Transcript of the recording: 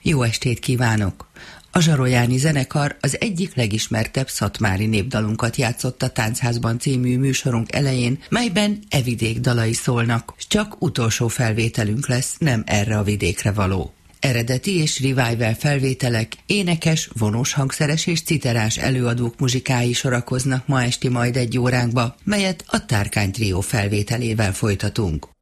Jó estét kívánok! A Zsarolyáni zenekar az egyik legismertebb szatmári népdalunkat játszott a Táncházban című műsorunk elején, melyben e vidék dalai szólnak, s csak utolsó felvételünk lesz, nem erre a vidékre való. Eredeti és revival felvételek, énekes, vonós hangszeres és citerás előadók muzsikái sorakoznak ma esti majd egy óránkba, melyet a Tárkány trió felvételével folytatunk.